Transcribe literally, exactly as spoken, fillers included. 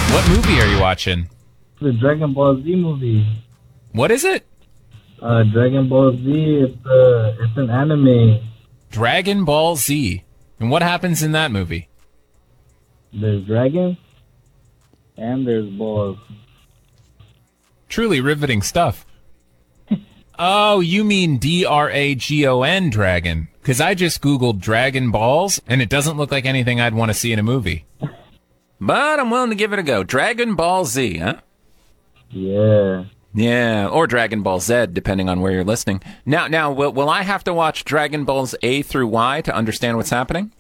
What movie are you watching? The Dragon Ball Z movie. What is it? Uh, Dragon Ball Z. It's uh, it's an anime. Dragon Ball Z. And what happens in that movie? There's dragons and there's balls. Truly riveting stuff. Oh, you mean D R A G O N Dragon? Because I just Googled Dragon Balls, and it doesn't look like anything I'd want to see in a movie. But I'm willing to give it a go. Dragon Ball Z, huh? Yeah. Yeah, or Dragon Ball Z, depending on where you're listening. Now, now, will, will I have to watch Dragon Balls A through Y to understand what's happening?